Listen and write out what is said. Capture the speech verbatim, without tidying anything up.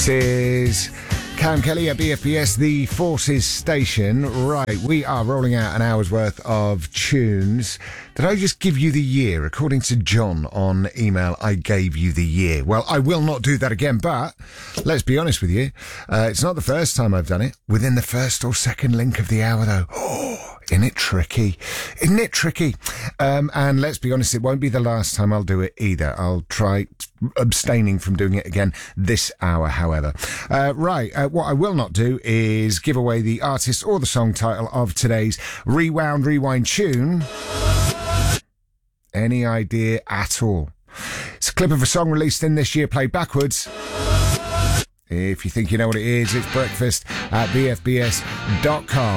This is Cam Kelly at B F B S, the Forces Station. Right, we are rolling out an hour's worth of tunes. Did I just give you the year? According to John on email, I gave you the year. Well, I will not do that again, but let's be honest with you. Uh, it's not the first time I've done it. Within the first or second link of the hour, though. Oh, isn't it tricky? Isn't it tricky? Um, and let's be honest, it won't be the last time I'll do it either. I'll try abstaining from doing it again this hour, however. Uh, right, uh, what I will not do is give away the artist or the song title of today's Rewound Rewind tune. Any idea at all? It's a clip of a song released in this year, played backwards. If you think you know what it is, it's breakfast at b f b s dot com.